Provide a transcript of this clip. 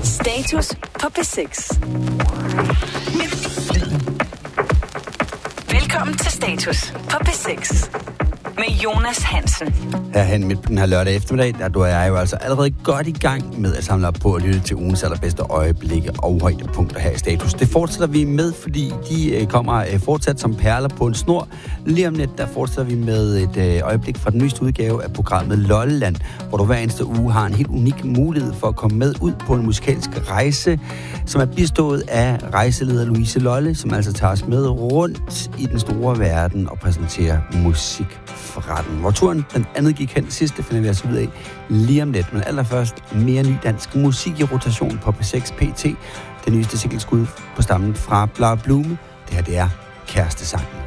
Status på P6. Velkommen til Status på P6 med Jonas Hansen. Herhen midt på den her lørdag eftermiddag, der du og jeg jo altså allerede godt i gang med at samle op på at lytte til ugens allerbedste øjeblikke og højdepunkter her i Status. Det fortsætter vi med, fordi de kommer fortsat som perler på en snor. Lige om lidt, der fortsætter vi med et øjeblik fra den nyeste udgave af programmet Lolland, hvor du hver eneste uge har en helt unik mulighed for at komme med ud på en musikalsk rejse, som er bistået af rejseleder Louise Lolle, som altså tager os med rundt i den store verden og præsenterer musik fra den. Hvor turen den andet gik hen sidst, det finder vi altså ud af lige om lidt. Men allerførst mere ny dansk musik i rotation på P6 PT. Det nyeste singelskud på stammen fra Bla Blume. Det her, det er Kærestesangen.